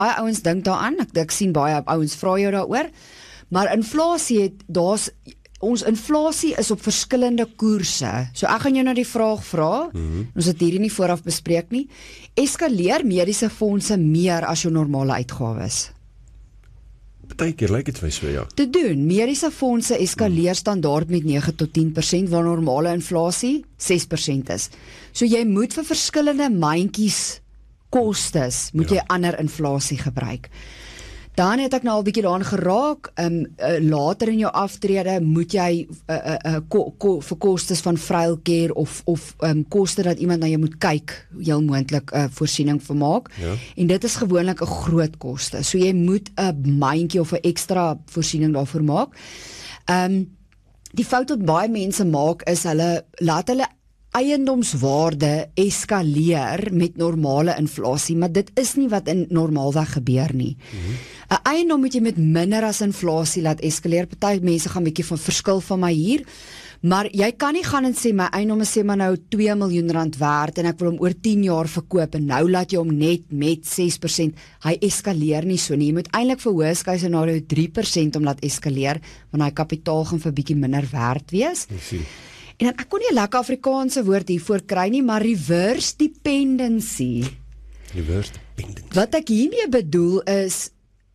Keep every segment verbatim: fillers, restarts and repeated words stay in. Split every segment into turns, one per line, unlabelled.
baie ouens dink daaraan, ek, ek sien baie ouens vra jou daaroor, maar inflasie het, daar's, ons inflasie is op verskillende koerse, so ek gaan jou nou die vraag vra, mm-hmm. ons het hierdie nie vooraf bespreek nie, eskaleer mediese fondse meer as jou normale uitgawes?
Partykeer lyk dit vir my so, ja.
Te doen, mediese fondse eskaleer standaard met nege tot tien persent, waar normale inflasie ses persent is. So jy moet vir verskillende mandjies kostes, moet ja. jy ander inflasie gebruik. Dan het ek nou al 'n bietjie daaraan geraak, um, uh, later in jou aftrede moet jy uh, uh, uh, ko, ko, vir kostes van vrouwcare of, of um, koste dat iemand na jou moet kyk, heel moontlik 'n uh, voorsiening vir maak. Ja. En dit is gewoonlik 'n groot koste. So jy moet 'n mandjie of 'n ekstra voorsiening daarvoor maak. Um, die fout wat baie mense maak is hulle laat hulle eiendomswaarde eskaleer met normale inflasie, maar dit is nie wat in normaalweg gebeur nie. 'n mm-hmm. eiendom moet jy met minder as inflasie laat eskaleer. Party mense gaan 'n bietjie van verskil van my hier, maar jy kan nie gaan en sê my eiendom is sê maar nou twee miljoen rand werd en ek wil hom oor tien jaar verkoop en nou laat jy hom net met ses persent. Hy eskaleer nie so nie. Jy moet eintlik vir worst case scenario drie persent om laat eskaleer, want hy kapitaal gaan vir bietjie minder werd wees. En dan, ek kon nie 'n lekker Afrikaanse woord hiervoor kry nie, maar reverse dependency.
Reverse dependency.
Wat ek hiermee bedoel is,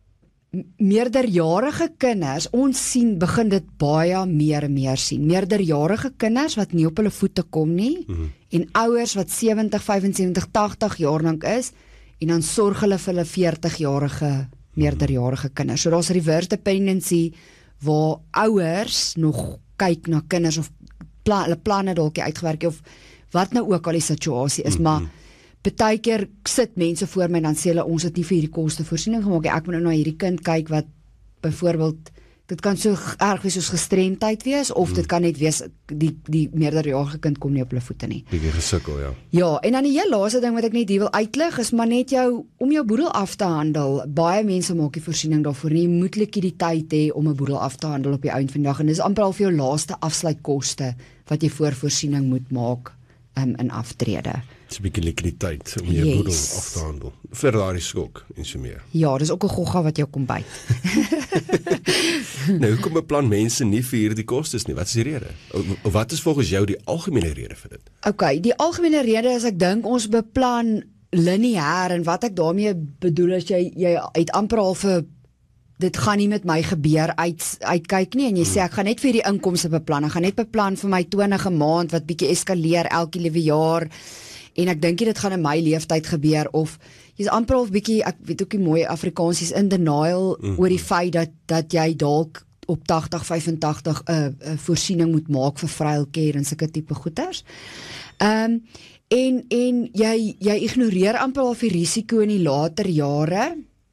meerderjarige kinders, ons sien, begin dit baie meer en meer sien. Meerderjarige kinders wat nie op hulle voete kom nie, mm-hmm. en ouers wat sewentig, vyfensewentig, tagtig jaar lank is, en dan sorg hulle vir hulle veertigjarige meerderjarige kinders. So daar's reverse dependency, waar ouers nog kyk na kinders, of Plan, hulle planne dalk uitgewerk of wat nou ook al die situasie is, mm-hmm. maar partykeer sit mense voor my en dan sê hulle ons het nie vir hierdie koste voorsiening gemaak, ek moet nou na hierdie kind kyk wat byvoorbeeld, dit kan so erg wees soos gestremdheid wees, of mm. dit kan net wees die, die meerderjarige kind kom nie op hulle voete nie.
Bietjie gesukkel, ja.
Ja, en dan die heel laaste ding wat ek net hier wil uitlig, is maar net jou, om jou boedel af te handel, baie mense maak die voorsiening daarvoor nie, jy moet likwiditeit hê om 'n boedel af te handel op die eind van die dag, en dis amper al vir jou laaste afsluitkoste, wat jy voor voorsiening moet maak um, in aftrede.
Dit is 'n bietjie likwiditeit om jou yes. boedel af te handel. Vir daardie skok en so meer.
Ja, dis ook 'n gogga wat jou kom byt.
Nou, hoekom beplan mense nie vir hierdie kostes nie? Wat is die rede? Of wat is volgens jou die algemene rede vir dit?
OK, die algemene rede is ek dink ons beplan lineair, en wat ek daarmee bedoel is jy jy het amper al vir dit gaan nie met my gebeur uit, uitkyk nie, en jy hmm. sê ek gaan net vir die inkomste beplan, ek gaan net beplan vir my twintig 'n maand wat bietjie eskaleer elke liewe jaar, en ek dink dit gaan in my leeftyd gebeur, of jy's amper al bietjie, ek weet ook nie mooi Afrikaans is, in denial mm-hmm. oor die feit dat, dat jy dalk op tagtig, vyfentagtig 'n uh, uh, voorsiening moet maak vir vrouwcare en sulke tipe goeders. Um, en en jy, jy ignoreer amper al die risiko in die later jare,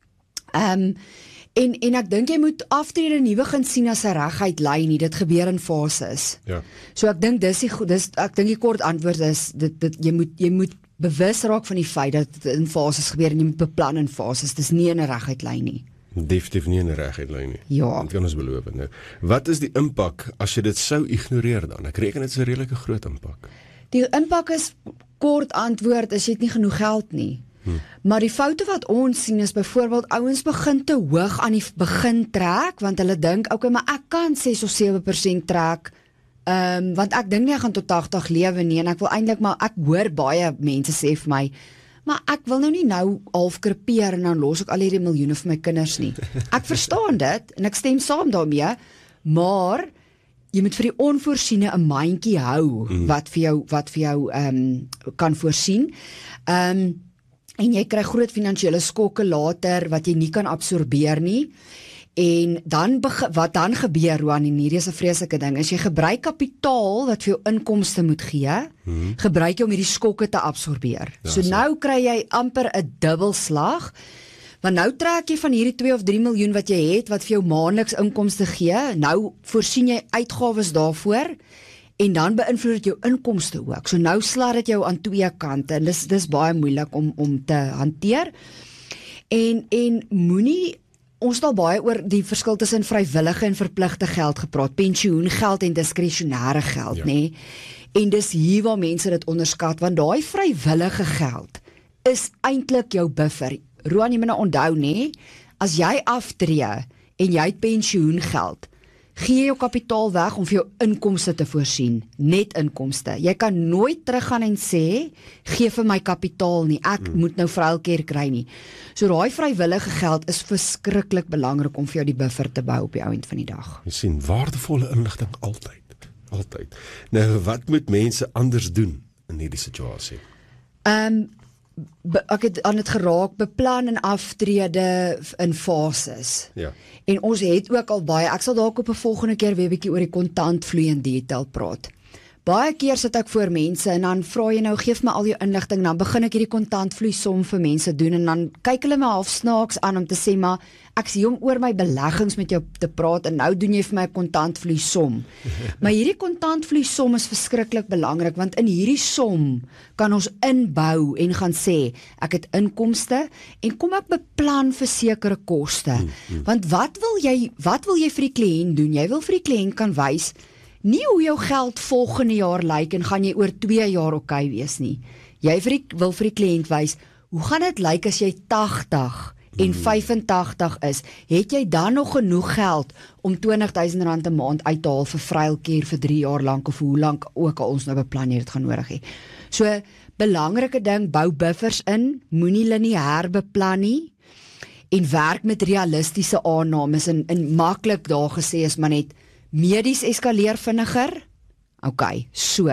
um, En, en ek dink jy moet aftrede nie begin sien as 'n reguit lyn nie, dit gebeur in fases.
Ja.
So ek dink dis die dis ek dink die kort antwoord is dit dit jy moet jy moet bewus raak van die feit dat dit in fases gebeur en jy moet beplan in fases. Dis nie in 'n reguit lyn nie.
Definitief nie in 'n reguit lyn nie.
Ja.
Dit kan ons beloof nou. Wat is die impak as jy dit sou ignoreer dan? Ek reken dit is 'n redelike groot impak.
Die impak is, kort antwoord is jy het nie genoeg geld nie. Hmm. Maar die foute wat ons sien is byvoorbeeld ouens begin te hoog aan die begin trek, want hulle dink, okay, maar ek kan ses of sewe persent trek, um, want ek dink nie ek gaan tot tagtig lewe nie, en ek wil eintlik, maar ek hoor baie mense sê vir my, maar ek wil nou nie nou half krepeer en dan los ek al hierdie miljoene vir my kinders nie. Ek verstaan dit, en ek stem saam daarmee, maar jy moet vir die onvoorsiene 'n mandjie hou, hmm. wat vir jou, wat vir jou um, kan voorsien. Um, En jy kry groot finansiële skokke later wat jy nie kan absorbeer nie. En dan wat dan gebeur, Roan, en hierdie is 'n vreeslike ding, is jy gebruik kapitaal wat vir jou inkomste moet gee, hmm. gebruik jy om hierdie skokke te absorbeer. Ja, so, so nou kry jy amper 'n dubbelslag, want nou trek jy van hierdie twee of drie miljoen wat jy het, wat vir jou maandeliks inkomste gee, nou voorsien jy uitgawes daarvoor, en dan beïnvloed dit jou inkomste ook. So nou slaat dit jou aan twee kante, en dis, dis baie moeilik om, om te hanteer. En, en moenie, ons het al baie oor die verskil tussen vrywillige en verpligte geld gepraat, pensioengeld en diskresionêre geld, ja. nee. En dis hier waar mense dit onderskat, want daai vrywillige geld is eintlik jou buffer. Roan, jy moet nou onthou nie, as jy aftree en jy het pensioengeld, gee jy jou kapitaal weg om vir jou inkomste te voorsien, net inkomste. Jy kan nooit teruggaan en sê, gee vir my kapitaal nie, ek hmm. moet nou vir elke keer kry nie. So daai vrywillige geld is verskriklik belangrik om vir jou die buffer te bou op die ouend van die dag.
Jy sien, waardevolle inligting altyd, altyd. Nou, wat moet mense anders doen in hierdie situasie?
Ehm um, Be, ek het aan dit geraak, beplan en aftrede in fases.
Ja.
En ons het ook al baie, ek sal dalk op 'n volgende keer weer 'n bietjie oor die kontantvloei in detail praat. Baie keer sit ek voor mense en dan vra jy nou, geef my al jou inligting, dan begin ek hierdie kontantvloei som vir mense doen en dan kyk hulle my half snaaks aan om te sê, maar ek sien om oor my beleggings met jou te praat en nou doen jy vir my 'n kontantvloei som. Maar hierdie kontantvloei som is verskriklik belangrik want in hierdie som kan ons inbou en gaan sê, ek het inkomste en kom ek beplan vir sekere koste. Hmm, hmm. Want wat wil jy wat wil jy vir die kliënt doen? Jy wil vir die kliënt kan wys nie hoe jou geld volgende jaar lyk en gaan jy oor twee jaar oké wees nie. Jy vir die, wil vir die kliënt wys, hoe gaan dit lyk as jy tagtig en vyfentagtig is, het jy dan nog genoeg geld om twintig duisend rand 'n maand uit te haal vir vrylkeer vir drie jaar lank of hoe lank ook al ons nou beplan jy dit gaan nodig hê. So, belangrike ding, bou buffers in, moenie lineêr beplan nie en werk met realistiese aannames en, en maklik daar gesê is maar net medies eskaleer vinniger. OK, so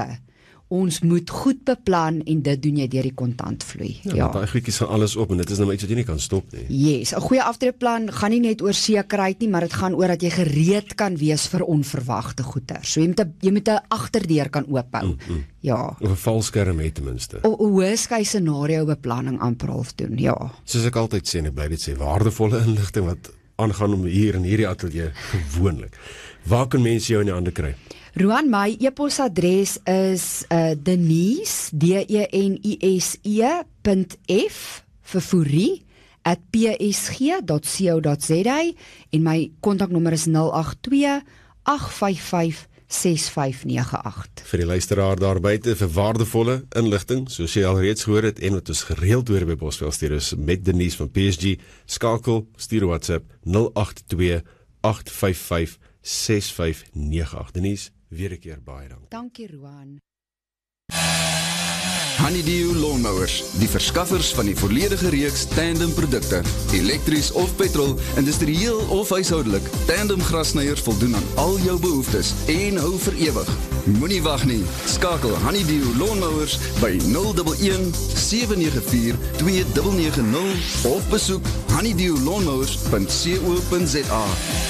ons moet goed beplan en dit doen jy deur die kontantvloei.
Ja, ja. Daai goedjies gaan alles op en dit is nou iets wat jy nie kan stop nie.
Yes, 'n goeie aftreeplan gaan nie net oor sekerheid nie, maar dit gaan oor dat jy gereed kan wees vir onverwagte goeder. So jy moet 'n jy moet 'n agterdeur kan oophou. Mm, mm. Ja.
Of 'n valskerm het ten minste.
O 'n worst-case scenario beplanning amper half doen. Ja.
Soos ek altyd sê en ek bly dit sê, waardevolle inligting wat aangaan om hier in hierdie ateljee gewoonlik. Waar kan mense jou in die hande kry?
Roan, my e-posadres is uh, Denise, D E N I S E punt F vir Fourie at p s g dot co dot z a en my kontaknommer is nul agt twee agt vyf vyf ses vyf nege agt.
Vir die luisteraar daar buite vir waardevolle inligting, soos jy al reeds gehoor het en wat ons gereeld hoor by Bosveld Studios met Denise van P S G, skakel, stuur WhatsApp nul agt twee agt vyf vyf ses vyf nege agt. Denise, weer 'n keer baie dank.
Dankie Roan.
Honeydew Lawnmowers, die verskaffers van die volledige reeks tandem produkte, elektries of petrol, industrieel of huishoudelik. Tandem grasnyers voldoen aan al jou behoeftes en hou vir ewig. Moenie wag nie. Skakel Honeydew Lawnmowers by nul een een sewe nege vier twee nege nege nul of besoek honeydew lawnmowers punt co punt z a.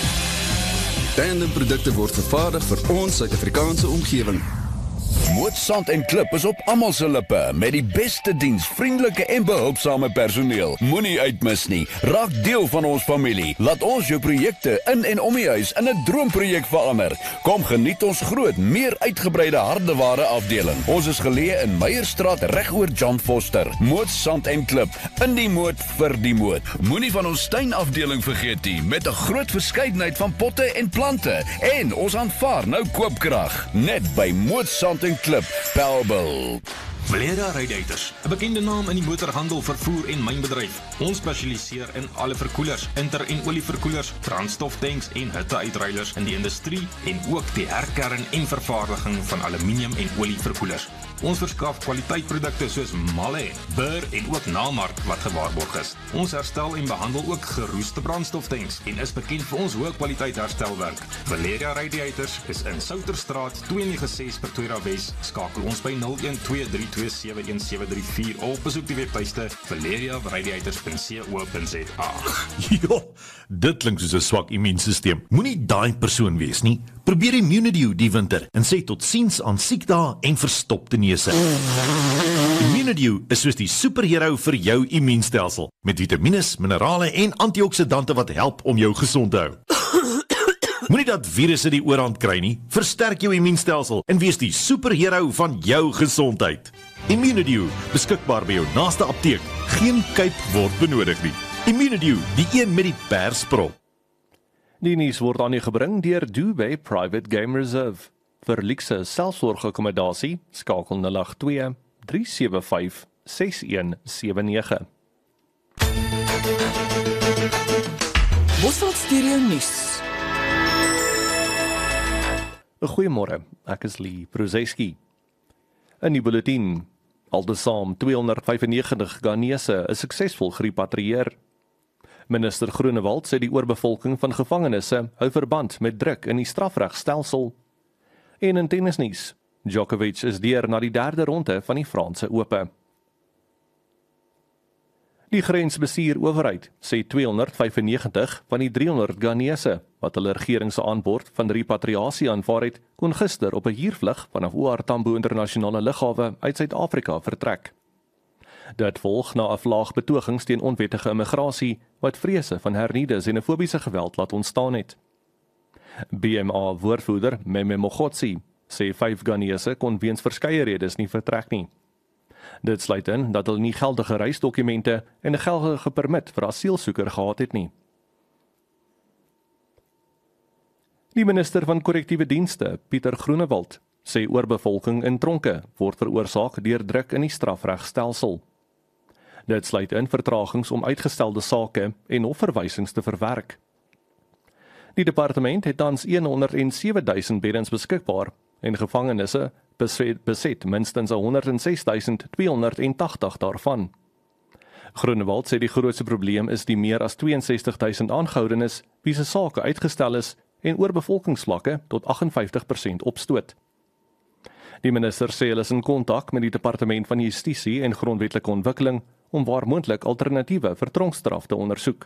Tandem produkte word vervaardig vir ons Suid-Afrikaanse omgewing.
Moot Sand en Klip is op almal se lippe met die beste diens, vriendelike en behulpsame personeel. Moenie uitmis nie. Raak deel van ons familie. Laat ons jou projekte in en om die huis in 'n droomprojek verander. Kom geniet ons groot, meer uitgebreide hardeware afdeling. Ons is geleë in Meyerstraat reg oor John Foster. Moot Sand en Klip, in die moot vir die moot. Moenie van ons tuinafdeling vergeet nie, met 'n groot verskeidenheid van potte en plante. En ons aanvaar nou koopkrag, net by Moot Sand en Klip, Bellville.
Valeria Radiators, 'n bekende naam in die motorhandel, vervoer en mynbedryf. Ons spesialiseer in alle verkoelers, inter- en olieverkoelers, brandstoftanks en hitteuitruilers in die industrie en ook die herkern en vervaardiging van aluminium en olieverkoelers. Ons verskaf kwaliteitprodukte soos Malle, Burr en ook Namark wat gewaarborg is. Ons herstel en behandel ook geroeste brandstoftanks en is bekend vir ons hoë kwaliteit herstelwerk. Valeria Radiators is in Souterstraat twee nege ses Pretoria Wes. Skakel ons by nul een twee drie twee sewe een sewe drie vier of besoek die webtuiste valeria radiators punt co punt z a.
Ja, dit klink soos 'n swak immuunstelsel. Moenie daai persoon wees nie. Probeer Immunidew die winter en sê tot siens aan siekdae en verstopte neuse. Immunidew is soos die superhero vir jou immuunstelsel, met vitamines, minerale en antioksidante wat help om jou gesond te hou. Moenie dat virusse die oorhand kry nie. Versterk jou immuunstelsel en wees die superhero van jou gesondheid. Immunidew, beskikbaar by jou naaste apteek. Geen kuip word benodig nie. Immunidew, die een met die persprop.
Die nuus word aan u gebring deur Dubai Private Game Reserve. Vir luukse selfsorgakkommodasie skakel nul agt twee drie sewe vyf ses een sewe nege.
Bosveld Stereo Nuus.
Goeiemôre, ek is Lee Prozeski. In die bulletin, altesaam tweehonderdvyfennegentig Ghanese is suksesvol gerepatrieer. Minister Groenewald sê die oorbevolking van gevangenisse hou verband met druk in die strafregstelsel. En in tennisnuus, Djokovic is deur na die derde ronde van die Franse Ope. Die grensbestuur owerheid sê tweehonderdvyfennegentig van die driehonderd Ghanese wat hulle regering se aanbod van repatriasie aanvaar het, kon gister op 'n huurvlug vanaf O R Tambo internasionale lughawe uit Suid-Afrika vertrek. Dit volg na 'n vlaag betogings teen onwettige immigrasie wat vrese van hernieude xenofobiese geweld laat ontstaan het. B M A-woordvoerder Meme Mogotsi sê vyf Ghanese kon weens verskeie redes nie vertrek nie. Dit sluit in dat hulle nie geldige reisdokumente en 'n geldige permit vir asielsoeker gehad het nie. Die minister van korrektiewe dienste, Pieter Groenewald, sê oorbevolking in tronke word veroorsaak deur druk in die strafregstelsel. Dit sluit in vertragings om uitgestelde sake en hofverwysings te verwerk. Die departement het tans honderdsewe duisend beddens beskikbaar en gevangenisse beset, beset minstens honderdses duisend tweehonderdagtig daarvan. Groenewald sê die grootste probleem is die meer as tweeënsestig duisend aangehoudenes wie se sake uitgestel is en oorbevolkingsvlakke tot agt en vyftig persent opstoot. Die minister sê hulle is in kontak met die departement van Justisie en Grondwetlike Ontwikkeling om waar moontlik alternatiewe vir tronkstraf te ondersoek.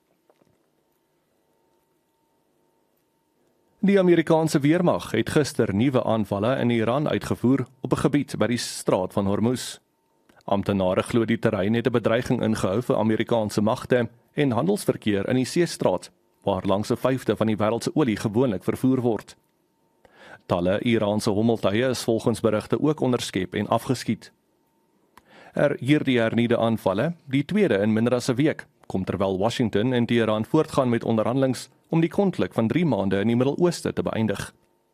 Die Amerikaanse weermag het gister nuwe aanvalle in Iran uitgevoer op 'n gebied by die straat van Hormuz. Amptenare glo die terrein het 'n bedreiging ingehou vir Amerikaanse magte en handelsverkeer in die seestraat, waar langs 'n vyfde van die wêreld se olie gewoonlik vervoer word. Talle Iraanse hommeltuie is volgens berigte ook onderskep en afgeskiet. Er hierdie hernieude aanvalle, die tweede in minder as 'n week, kom terwyl Washington en Teheran voortgaan met onderhandelings om die konflik van drie maande in die Midde-Ooste te beëindig.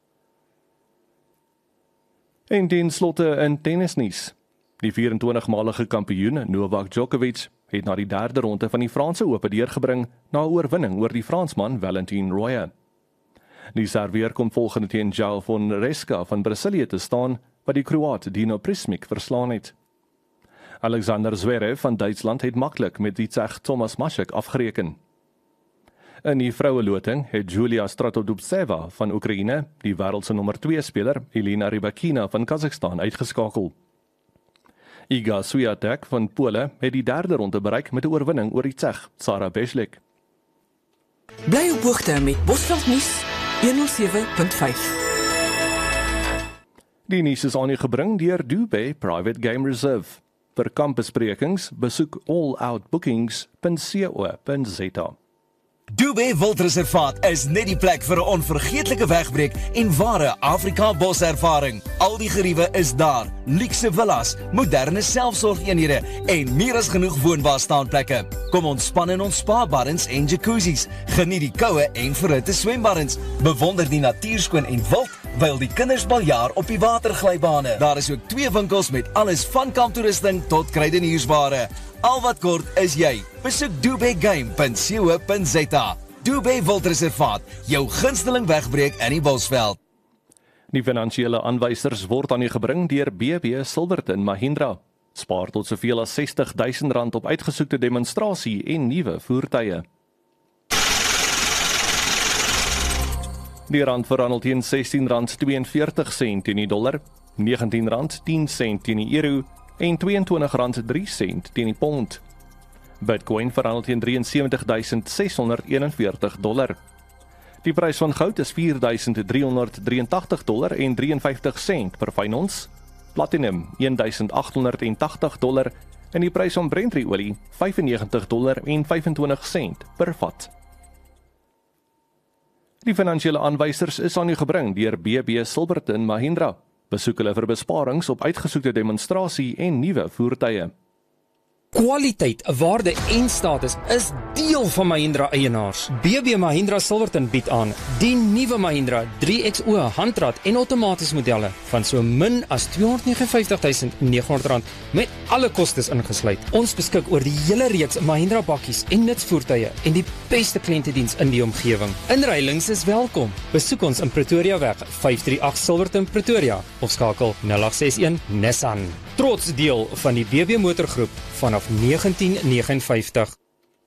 En ten slotte in tennisnuus. Die vyf-en-twintigmalige kampioen Novak Djokovic het na die derde ronde van die Franse Ope deurgebring na 'n oorwinning oor die Fransman Valentin Royer. Die Serveer kom volgende teen João Fonseca van Brasilië te staan, wat die Kroaat Dino Prismic verslaan het. Alexander Zverev van Duitsland het maklik met die Tsjech Tomas Mašek afgereken. In die vroueloting het Julia Stratodubtseva van Oekraïne die wêreld se nommer twee speler Elina Rybakina van Kazakhstan uitgeskakel. Iga Swiatek van Pole het die derde ronde bereik met 'n oorwinning oor die Tsjech Sara Beslik.
Bly op hoogte met Bosveld Nuus honderdsewe punt vyf.
Die nuus is aan u gebring deur Dubé Private Game Reserve. Vir kampbesprekings besoek all out bookings punt co punt za.
Dubé Wildreservaat is net die plek vir 'n onvergeetlike wegbreek en ware Afrika boservaring. Al die geriewe is daar, luukse villas, moderne selfsorgeenhede en meer as genoeg woonbare staanplekke. Kom ontspan in ons spa-baddens en jacuzzis, geniet die koue en verhitte swembaddens, bewonder die natuurskoon en wild, wyl die kinders baljaar op die waterglybane. Daar is ook twee winkels met alles van kamptoerusting tot kruideniersware. Al wat kort is jy. Besoek dubé game punt co punt za. Dubé Wildreservaat, jou gunsteling wegbreek in die Bosveld.
Die finansiële aanwysers word aan u gebring deur B B Silverton Mahindra. Spaar tot soveel as sestig duisend rand op uitgesoekte demonstrasie en nuwe voertuie. Die rand verhandel teen sestien rand tweeënveertig sent teen die dollar, negentien rand tien sent teen die euro en tweeëntwintig rand drie sent teen die pond. Bitcoin verhandel teen drie en sewentig duisend ses honderd eenenveertig dollar. Die prys van goud is vier duisend driehonderd drieëntagtig dollar en vyf drie vyf sent per fyn ons. Platinum een duisend agt honderd agtig dollar en die prys van Brent-olie vyfennegentig dollar en vyfentwintig sent per vat. Die finansiële aanwysers is aan u gebring deur B B Silverton Mahindra. Besoek hulle vir besparings op uitgesoekte demonstrasie en nuwe voertuie.
Kwaliteit, waarde en status is deel van Mahindra eienaars. B B Mahindra Silverton bied aan die nuwe Mahindra drie X O handrat en outomaties modelle van so min as tweehonderd negenenvyftig tuisend negenhonderd rand met alle kostes ingesluit. Ons beskik oor die hele reeks Mahindra bakkies en nutsvoertuie en die beste kliëntediens in die omgewing. Inruilings is welkom. Besoek ons in Pretoria weg vyf drie agt Silverton Pretoria of skakel nul agt ses een Nissan. Trots deel van die B B Motorgroep vanaf negentien negenenvyftig.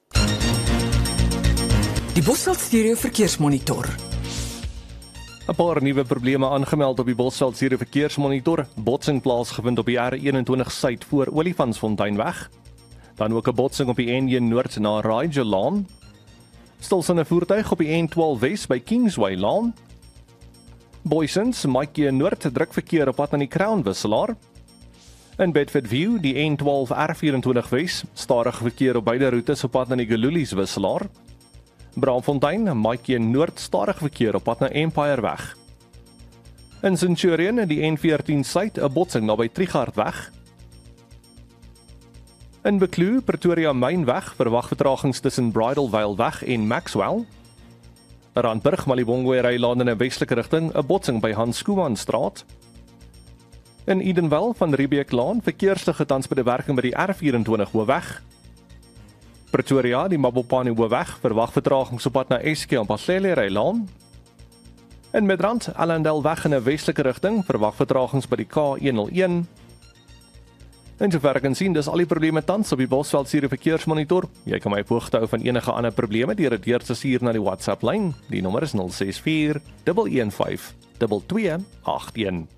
Die Bosveld Stereo Verkeersmonitor.
'n Paar nuwe probleme aangemeld op die Bosveld Stereo Verkeersmonitor. Botsing plaasgevind op die R eenentwintig Suid voor Olifantsfonteinweg. Dan ook 'n botsing op die N een Noord na Raija Laan. Stilstaande voertuig op die N twaalf Wes by Kingsway Laan. Boysens, Mike Noord druk verkeer op pad na die Crown wisselaar. In Bedford View, die N twaalf R vyf-en-twintig Wes, stadige verkeer op beide roetes op pad na die Galulies wisselaar. Braamfontein, Mike Noord, stadige verkeer op pad na Empire weg. In Centurion, die N veertien Suid, 'n botsing naby Trigard weg. In Bekloo, Pretoria Mainweg, verwag vertragings tussen Bridalveil weg en Maxwell. Randburg, Malibongwe Rylaan in 'n westelike rigting, 'n botsing by Hans Koeman Straat. In Edenville van Riebeek Laan, verkeersligte tans by die werking by die R vyf-en-twintig Hoofweg. Pretoria, die Mabopane Hoofweg, verwag vertragings op pad na Eske en Pasele Rylaan. In Midrand, Allendale weg in 'n westelike rigting, verwag vertragings by die K honderdeen. En sover ek kan sien, dis al die probleme tans op die Bosveld Stereo Verkeersmonitor. Jy kan my op hoogte hou van enige ander probleme deur dit deur te stuur na die WhatsApp lyn. Die nommer is nul ses vier een een vyf twee twee agt een.